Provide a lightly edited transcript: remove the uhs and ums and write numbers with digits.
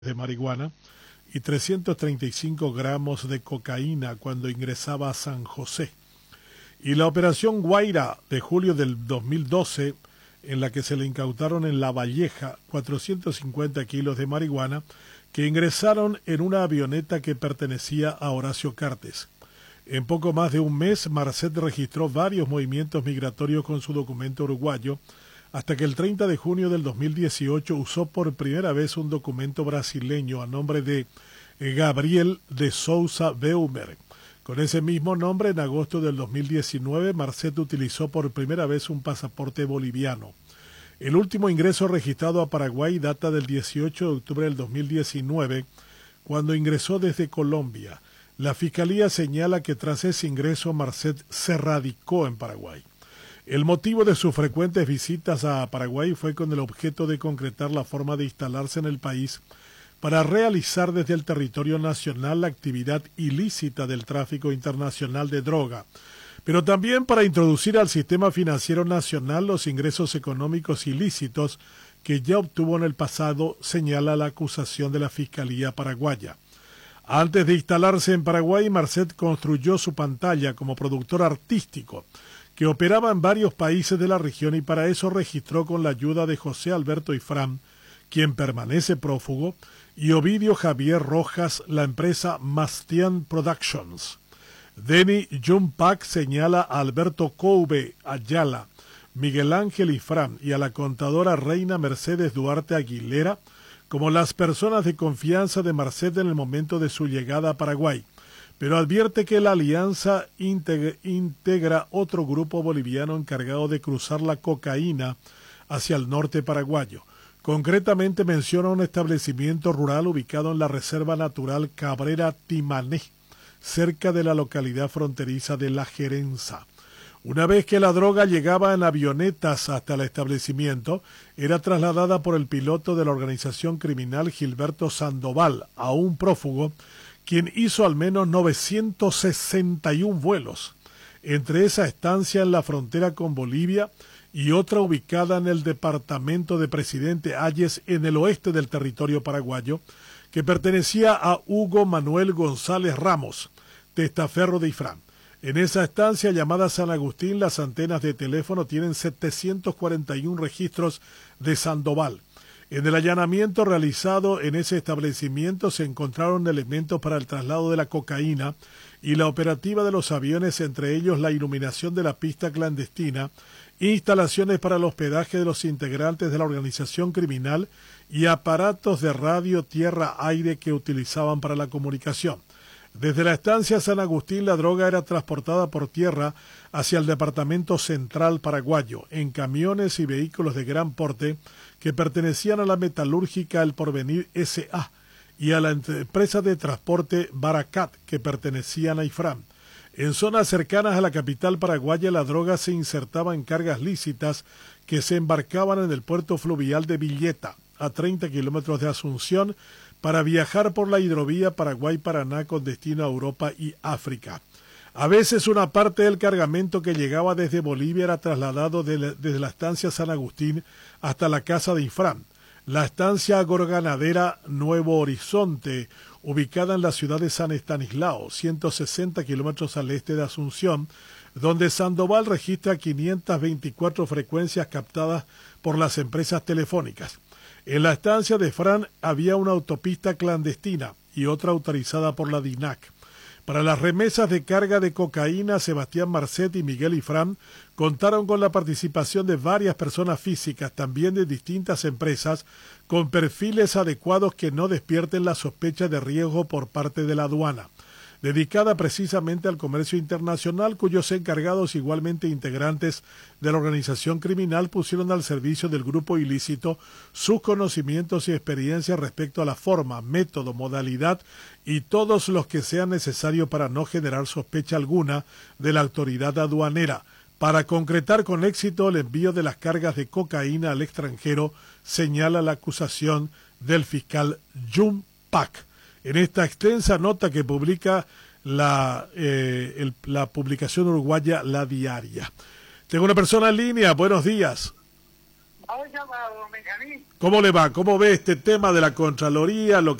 de marihuana y 335 gramos de cocaína cuando ingresaba a San José. Y la operación Guaira de julio del 2012, en la que se le incautaron en La Valleja 450 kilos de marihuana que ingresaron en una avioneta que pertenecía a Horacio Cartes. En poco más de un mes, Marcet registró varios movimientos migratorios con su documento uruguayo, hasta que el 30 de junio del 2018 usó por primera vez un documento brasileño a nombre de Gabriel de Souza Beumer. Con ese mismo nombre, en agosto del 2019, Marcet utilizó por primera vez un pasaporte boliviano. El último ingreso registrado a Paraguay data del 18 de octubre del 2019, cuando ingresó desde Colombia. La Fiscalía señala que tras ese ingreso Marcet se radicó en Paraguay. El motivo de sus frecuentes visitas a Paraguay fue con el objeto de concretar la forma de instalarse en el país para realizar desde el territorio nacional la actividad ilícita del tráfico internacional de droga, pero también para introducir al sistema financiero nacional los ingresos económicos ilícitos que ya obtuvo en el pasado, señala la acusación de la Fiscalía paraguaya. Antes de instalarse en Paraguay, Marcet construyó su pantalla como productor artístico, que operaba en varios países de la región, y para eso registró con la ayuda de José Alberto Ifrán, quien permanece prófugo, y Ovidio Javier Rojas, la empresa Mastian Productions. Denny Jumpak señala a Alberto Coube Ayala, Miguel Ángel Ifrán y a la contadora Reina Mercedes Duarte Aguilera como las personas de confianza de Marcet en el momento de su llegada a Paraguay, pero advierte que la alianza integra otro grupo boliviano encargado de cruzar la cocaína hacia el norte paraguayo. Concretamente menciona un establecimiento rural ubicado en la Reserva Natural Cabrera Timané, cerca de la localidad fronteriza de La Gerenza. Una vez que la droga llegaba en avionetas hasta el establecimiento, era trasladada por el piloto de la organización criminal Gilberto Sandoval, aún prófugo, quien hizo al menos 961 vuelos, entre esa estancia en la frontera con Bolivia y otra ubicada en el departamento de Presidente Hayes en el oeste del territorio paraguayo, que pertenecía a Hugo Manuel González Ramos, testaferro de Ifrán. En esa estancia llamada San Agustín, las antenas de teléfono tienen 741 registros de Sandoval. En el allanamiento realizado en ese establecimiento se encontraron elementos para el traslado de la cocaína y la operativa de los aviones, entre ellos la iluminación de la pista clandestina, instalaciones para el hospedaje de los integrantes de la organización criminal y aparatos de radio, tierra, aire que utilizaban para la comunicación. Desde la estancia San Agustín, la droga era transportada por tierra hacia el departamento central paraguayo, en camiones y vehículos de gran porte que pertenecían a la metalúrgica El Porvenir S.A. y a la empresa de transporte Baracat, que pertenecían a Ifrán. En zonas cercanas a la capital paraguaya, la droga se insertaba en cargas lícitas que se embarcaban en el puerto fluvial de Villeta, a 30 kilómetros de Asunción, para viajar por la hidrovía Paraguay-Paraná con destino a Europa y África. A veces una parte del cargamento que llegaba desde Bolivia era trasladado desde la estancia San Agustín hasta la casa de Ifrán, la estancia agroganadera Nuevo Horizonte, ubicada en la ciudad de San Estanislao, 160 kilómetros al este de Asunción, donde Sandoval registra 524 frecuencias captadas por las empresas telefónicas. En la estancia de Ifrán había una autopista clandestina y otra autorizada por la DINAC. Para las remesas de carga de cocaína, Sebastián Marcet y Miguel Ifrán contaron con la participación de varias personas físicas, también de distintas empresas, con perfiles adecuados que no despierten la sospecha de riesgo por parte de la aduana, dedicada precisamente al comercio internacional, cuyos encargados, igualmente integrantes de la organización criminal, pusieron al servicio del grupo ilícito sus conocimientos y experiencias respecto a la forma, método, modalidad y todos los que sean necesarios para no generar sospecha alguna de la autoridad aduanera, para concretar con éxito el envío de las cargas de cocaína al extranjero, señala la acusación del fiscal Jun Pak. En esta extensa nota que publica la publicación uruguaya La Diaria. Tengo una persona en línea, buenos días. Ahora llama a don Benjamín. ¿Cómo le va? ¿Cómo ve este tema de la Contraloría, lo